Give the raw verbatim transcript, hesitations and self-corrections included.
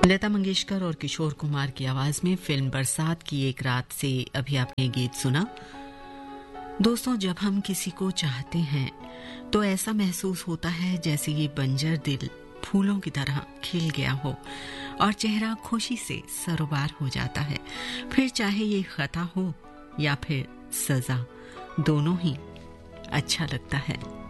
लता मंगेशकर और किशोर कुमार की आवाज में फिल्म बरसात की एक रात से अभी आपने गीत सुना। दोस्तों, जब हम किसी को चाहते हैं तो ऐसा महसूस होता है जैसे ये बंजर दिल फूलों की तरह खिल गया हो और चेहरा खुशी से सरोबार हो जाता है। फिर चाहे ये खता हो या फिर सजा, दोनों ही अच्छा लगता है।